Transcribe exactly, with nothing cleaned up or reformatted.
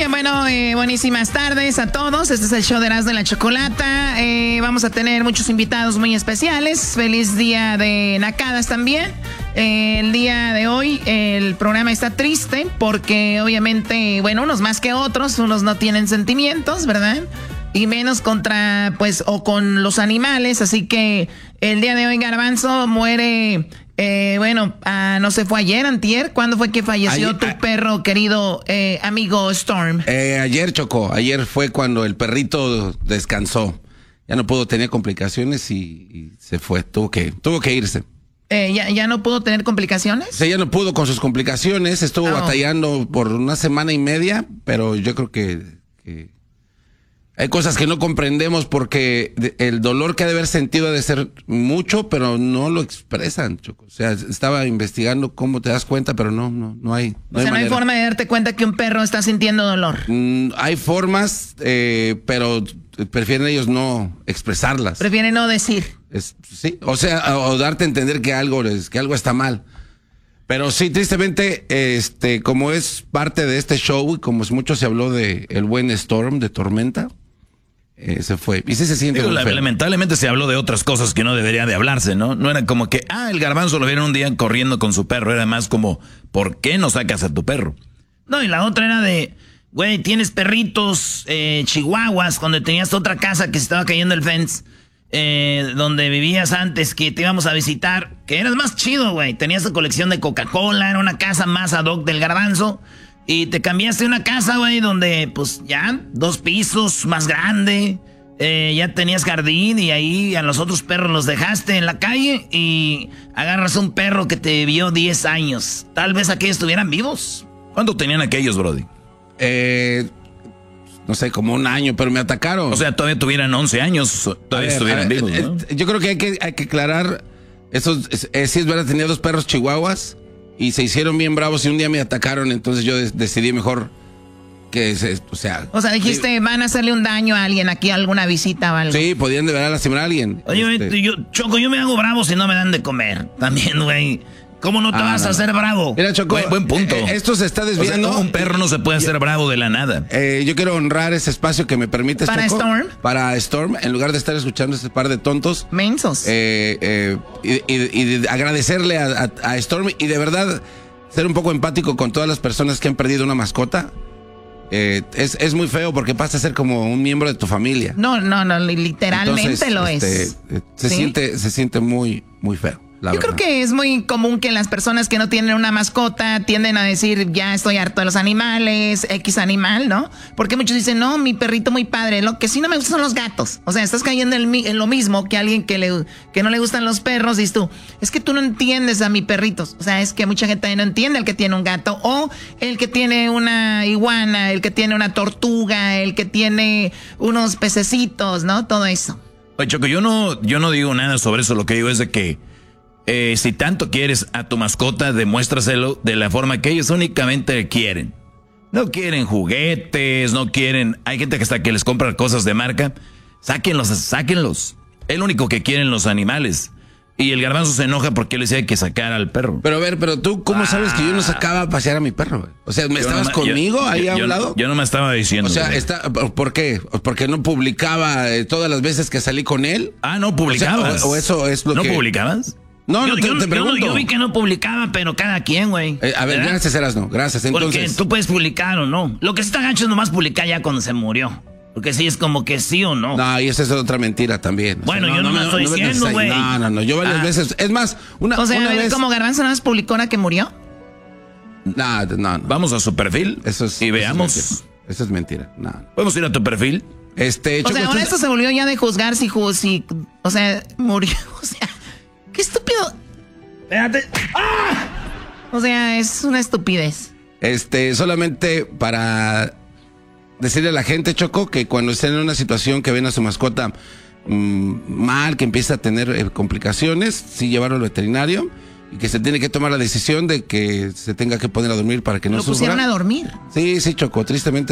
bien, bueno, eh, buenísimas tardes a todos. Este es el show de Erasmo y la Chocolata. Eh, vamos a tener muchos invitados muy especiales. Feliz día de Nacadas también. Eh, el día de hoy el programa está triste porque obviamente, bueno, unos más que otros, unos no tienen sentimientos, ¿verdad? Y menos contra, pues, o con los animales. Así que el día de hoy Garbanzo muere... Eh, bueno, ah, no sé, fue ayer, antier. ¿Cuándo fue que falleció ayer, tu a, perro, querido eh, amigo Storm? Eh, ayer, Choco. Ayer fue cuando el perrito descansó. Ya no pudo tener complicaciones y, y se fue. Tuvo que, tuvo que irse. Eh, ¿ya, ¿Ya no pudo tener complicaciones? Sí, ya no pudo con sus complicaciones. Estuvo oh. batallando por una semana y media, pero yo creo que... que... hay cosas que no comprendemos porque el dolor que ha de haber sentido ha de ser mucho, pero no lo expresan, Choco. O sea, estaba investigando cómo te das cuenta, pero no, no, no hay. No o sea, hay no hay forma de darte cuenta que un perro está sintiendo dolor. Mm, hay formas, eh, pero prefieren ellos no expresarlas. Prefieren no decir. Es, sí, o sea, o darte a entender que algo, que algo está mal. Pero sí, tristemente, este, como es parte de este show y como mucho se habló de el buen Storm, de Tormenta, Eh, se fue. Y sí se siente. Digo, la, lamentablemente se habló de otras cosas que no debería de hablarse, ¿no? No era como que, ah, el Garbanzo lo vieron un día corriendo con su perro. Era más como, ¿por qué no sacas a tu perro? No, y la otra era de, güey, tienes perritos, eh, chihuahuas, cuando tenías otra casa que se estaba cayendo el fence, eh, donde vivías antes, que te íbamos a visitar, que eras más chido, güey. Tenías tu colección de Coca-Cola, era una casa más ad hoc del Garbanzo. Y te cambiaste a una casa, güey, donde, pues, ya, dos pisos, más grande, eh, ya tenías jardín y ahí a los otros perros los dejaste en la calle y agarras un perro que te vio diez años. Tal vez aquellos estuvieran vivos. ¿Cuánto tenían aquellos, Brody? Eh, no sé, como un año, pero me atacaron. O sea, todavía tuvieran once años, todavía ver, estuvieran ver, vivos, ¿no? Yo creo que hay que, hay que aclarar, esos, eh, si es verdad, tenía dos perros chihuahuas. Y se hicieron bien bravos y un día me atacaron, entonces yo de- decidí mejor que, se, o sea... O sea, dijiste, sí, van a hacerle un daño a alguien aquí, alguna visita o algo. Sí, podían de verdad lastimar a alguien. Oye, este... yo, Choco, yo me hago bravo si no me dan de comer. También, güey. ¿Cómo no te ah, vas no, a hacer bravo? Mira, Choco, buen, buen punto. Eh, esto se está desviando. O sea, un perro no se puede hacer bravo de la nada. Eh, yo quiero honrar ese espacio que me permites, ¿Para Choco, Storm? Para Storm, en lugar de estar escuchando este par de tontos. Mensos. Eh, eh, y, y, y agradecerle a, a, a Storm y de verdad... ser un poco empático con todas las personas que han perdido una mascota. Eh, es, es muy feo porque pasa a ser como un miembro de tu familia. No, no, no, literalmente Entonces, lo este, es. Eh, se, ¿Sí? siente, se siente muy, muy feo. Yo verdad. creo que es muy común que las personas que no tienen una mascota tienden a decir, ya estoy harto de los animales, X animal, ¿no? Porque muchos dicen, no, mi perrito muy padre, lo que sí no me gustan son los gatos. O sea, estás cayendo en, en lo mismo que alguien que, le, que no le gustan los perros, dices tú, es que tú no entiendes a mi perrito. O sea, es que mucha gente no entiende el que tiene un gato, o el que tiene una iguana, el que tiene una tortuga, el que tiene unos pececitos, ¿no? Todo eso. Oye, Choco, yo no, yo no digo nada sobre eso, lo que digo es de que Eh, si tanto quieres a tu mascota, demuéstraselo de la forma que ellos únicamente quieren. No quieren juguetes, no quieren... Hay gente que hasta que les compra cosas de marca. Sáquenlos, sáquenlos. Es lo único que quieren los animales. Y el Garbanzo se enoja porque él decía hay que sacar al perro. Pero a ver, pero tú, ¿cómo ah. sabes que yo no sacaba a pasear a mi perro? O sea, ¿me yo estabas no, conmigo yo, ahí yo, a un yo, lado? Yo no me estaba diciendo. O sea, está, ¿por qué? ¿Porque no publicaba eh, todas las veces que salí con él? Ah, no publicabas. O, sea, o, o eso es lo ¿No que... ¿No publicabas? No, yo, no te, yo, te pregunto. Yo, yo vi que no publicaba, pero cada quien, güey. Eh, a ver, ¿verdad? Gracias, Erasno, gracias. Entonces... Porque tú puedes publicar o no. Lo que está gacho es nomás publicar ya cuando se murió. Porque sí es como que sí o no. No, y esa es otra mentira también. Bueno, o sea, yo no, no me estoy no, diciendo, güey. No, no, no, yo varias ah. veces. Es más, una, o sea, una a ver, vez... ¿como Garbanzo nada más publicó una que murió? No, no, no. Vamos a su perfil eso es, y eso veamos. Es eso es mentira. No, no. ¿Podemos ir a tu perfil? Este, o sea, ahora esto se volvió ya de juzgar si, si o sea, murió. O sea, qué estúpido. Espérate. ¡Ah! O sea, es una estupidez. Este, solamente para decirle a la gente, Choco, que cuando estén en una situación que ven a su mascota mmm, mal, que empieza a tener eh, complicaciones, sí llevarlo al veterinario y que se tiene que tomar la decisión de que se tenga que poner a dormir para que no Lo sufra. pusieron a dormir. Sí, sí, Choco, tristemente.